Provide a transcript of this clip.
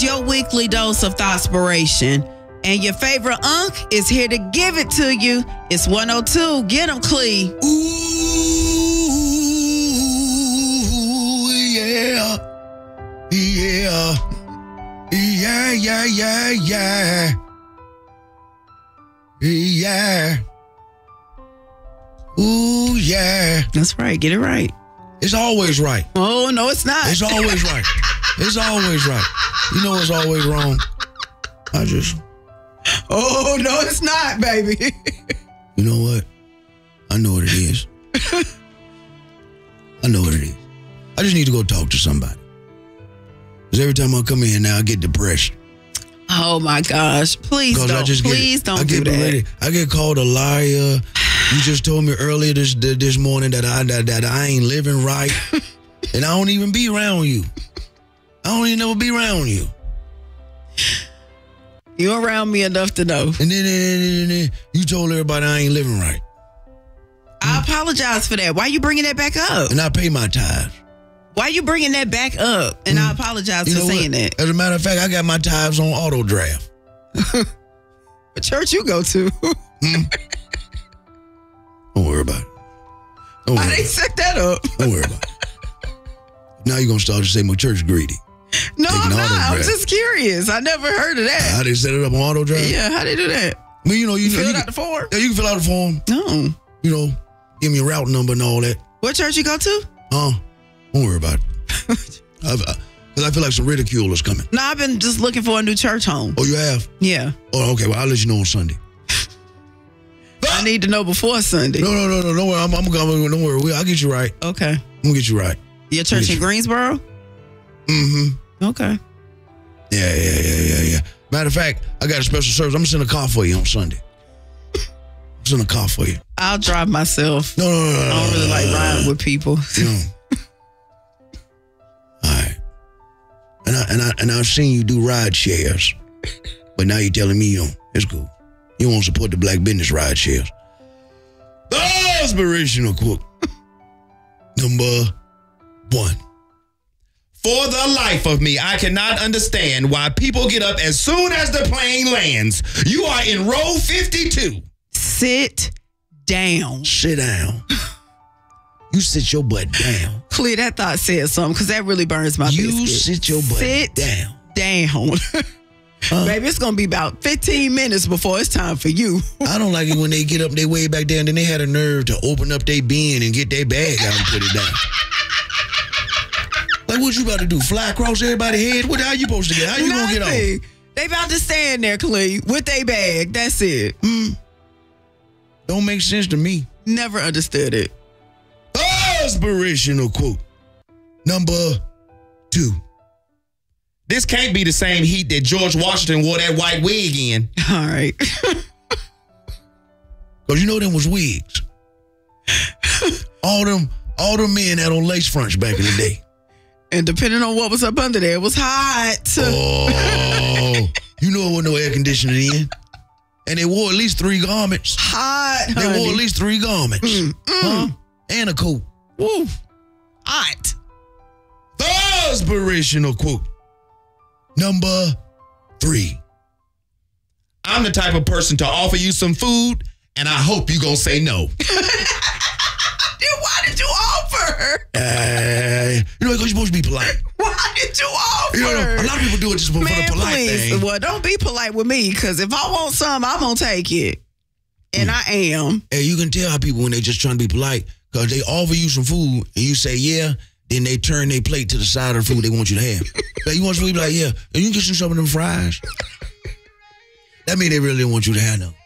your weekly dose of Thoughtspiration. And your favorite unk is here to give it to you. It's 102. Get him, Clee. Ooh, yeah. Yeah. Yeah, yeah, yeah, yeah. Yeah. Ooh, yeah. That's right. Get it right. It's always right. Oh, no, it's not. It's always right. It's always right. You know it's always wrong. Oh, no, it's not, baby. You know what? I know what it is. I know what it is. I just need to go talk to somebody. Because every time I come in now, I get depressed. Oh, my gosh. Please don't. Please don't do that. I get called a liar. You just told me earlier this morning that I ain't living right. And I don't even be around you. I don't even never be around you. You're around me enough to know. And then you told everybody I ain't living right. I apologize for that. Why you bringing that back up? And I pay my tithes. Why you bringing that back up? And I apologize for saying that. As a matter of fact, I got my tithes on auto draft. What church you go to? Don't worry about it. Why they set that up? Don't worry about it. Now you're going to start to say my church greedy. No, I'm not. I'm just curious. I never heard of that. How they set it up on auto draft? Yeah, how they do that? I mean, you fill out the form? Yeah, you can fill out the form. No. You know, give me a route number and all that. What church you go to? Don't worry about it. Because I feel like some ridicule is coming. No, I've been just looking for a new church home. Oh, you have? Yeah. Oh, okay. Well, I'll let you know on Sunday. I need to know before Sunday. No. Don't worry. I'm coming. Don't worry. I'll get you right. Okay. I'm going to get you right. Your church in Greensboro? Mm-hmm. Okay. Yeah. Matter of fact, I got a special service. I'm going to send a car for you on Sunday. Send a car for you. I'll drive myself. No. I don't really like riding with people. No. All right. And I've seen you do ride shares, but now you're telling me you don't. It's cool. You won't support the black business ride shares. The inspirational quote. Number 1. For the life of me, I cannot understand why people get up as soon as the plane lands. You are in row 52. Sit down. Sit down. You sit your butt down. Clear, that thought said something because that really burns my biscuit. You sit your butt down. Down. Baby, it's going to be about 15 minutes before it's time for you. I don't like it when they get up they way back there and then they had a nerve to open up their bin and get their bag out and put it down. Like, what you about to do? Fly across everybody's head? How you supposed to get? How you going to get off? They about to stand there, Clee, with their bag. That's it. Don't make sense to me. Never understood it. Inspirational quote. Number 2. This can't be the same heat that George Washington wore that white wig in. All right. Because you know them was wigs. all them men had on lace fronts back in the day. And depending on what was up under there, it was hot. Oh, you know it wasn't no air conditioning in. And they wore at least 3 garments. Hot, honey. They wore at least 3 garments. And a coat. Woo. Hot. The inspirational quote. Number 3. I'm the type of person to offer you some food, and I hope you gonna say no. Then why did you offer? Because you're supposed to be polite. Why did you offer? A lot of people do it just for the polite thing. Well, don't be polite with me, because if I want some, I'm gonna take it. And I am. Hey, you can tell how people when they just trying to be polite, because they offer you some food, and you say, yeah, then they turn their plate to the side of the food they want you to have. Like, you want some food? Like, yeah, and you can get some of them fries. That means they really don't want you to have them.